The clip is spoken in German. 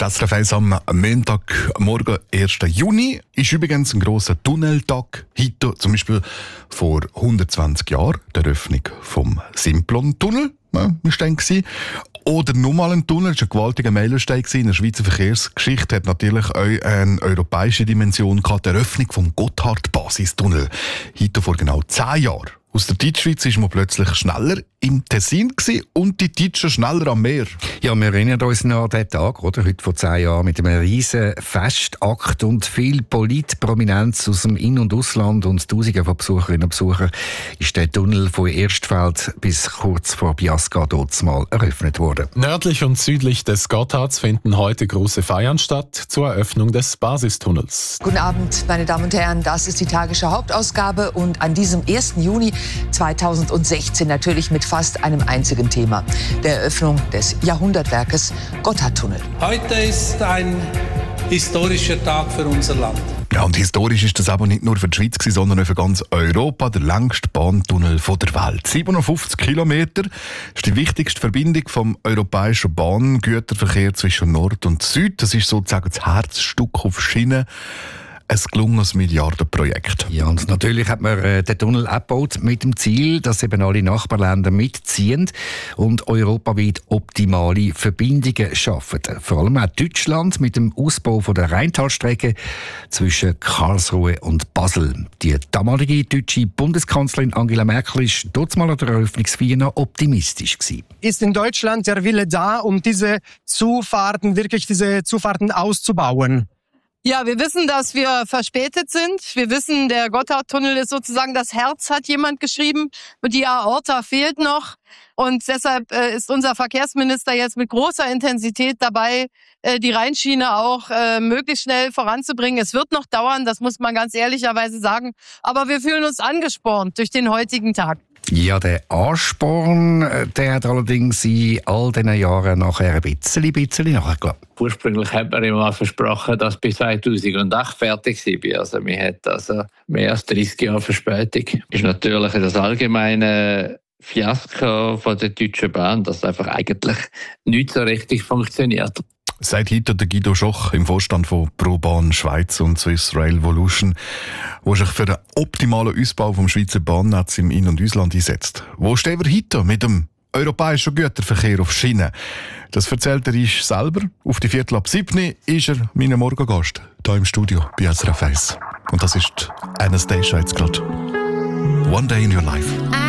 Das ist SRF 1 am Montagmorgen, 1. Juni. Ist übrigens ein grosser Tunneltag. Heute zum Beispiel vor 120 Jahren, der Eröffnung vom Simplon-Tunnel. Ja, oder nochmal ein Tunnel, das war ein gewaltiger Meilenstein in der Schweizer Verkehrsgeschichte, hat natürlich auch eine europäische Dimension gehabt, die Eröffnung vom Gotthard-Basistunnel. Heute vor genau 10 Jahren. Aus der Deutschschweiz ist man plötzlich schneller im Tessin gewesen und die Deutschen schneller am Meer. Ja, wir erinnern uns noch an diesen Tag, oder? Heute vor 10 Jahren, mit einem riesen Festakt und viel Politprominenz aus dem In- und Ausland und Tausende von Besucherinnen und Besuchern ist der Tunnel von Erstfeld bis kurz vor Biasca dort mal eröffnet worden. Nördlich und südlich des Gotthards finden heute große Feiern statt zur Eröffnung des Basistunnels. Guten Abend, meine Damen und Herren, das ist die Tagesschau Hauptausgabe und an diesem 1. Juni 2016 natürlich mit fast einem einzigen Thema, der Eröffnung des Jahrhundertwerkes Gotthardtunnel. Heute ist ein historischer Tag für unser Land. Ja, und historisch ist das aber nicht nur für die Schweiz, sondern auch für ganz Europa der längste Bahntunnel der Welt. 750 Kilometer ist die wichtigste Verbindung vom europäischen Bahngüterverkehr zwischen Nord und Süd. Das ist sozusagen das Herzstück auf Schienen. Ein gelungenes Milliardenprojekt. Ja, und natürlich hat man den Tunnel abgebaut mit dem Ziel, dass eben alle Nachbarländer mitziehen und europaweit optimale Verbindungen schaffen. Vor allem auch Deutschland mit dem Ausbau von der Rheintalstrecke zwischen Karlsruhe und Basel. Die damalige deutsche Bundeskanzlerin Angela Merkel war dort mal an der Eröffnungsfeier noch optimistisch gewesen. Ist in Deutschland der Wille da, um diese Zufahrten auszubauen? Ja, wir wissen, dass wir verspätet sind. Wir wissen, der Gotthardtunnel ist sozusagen das Herz, hat jemand geschrieben. Und die Aorta fehlt noch. Und deshalb ist unser Verkehrsminister jetzt mit großer Intensität dabei, die Rheinschiene auch möglichst schnell voranzubringen. Es wird noch dauern, das muss man ganz ehrlicherweise sagen. Aber wir fühlen uns angespornt durch den heutigen Tag. Ja, der Ansporn, der hat allerdings in all diesen Jahren nachher ein bisschen nachgelassen. Ursprünglich hat man immer versprochen, dass bis 2008 fertig sei. Also man hat also mehr als 30 Jahre Verspätung. Ist natürlich das allgemeine Fiasko von der Deutschen Bahn, dass einfach eigentlich nicht so richtig funktioniert. Seit heute der Guido Schoch im Vorstand von ProBahn Schweiz und Swiss Rail Volution, der sich für den optimalen Ausbau vom Schweizer Bahnnetz im In- und Ausland einsetzt. Wo stehen wir heute mit dem europäischen Güterverkehr auf Schienen? Das erzählt er uns selber. Auf die 6:45 ist er mein Morgengast, hier im Studio bei SRF 1. Und das ist Anastasia jetzt gerade. One Day in Your Life.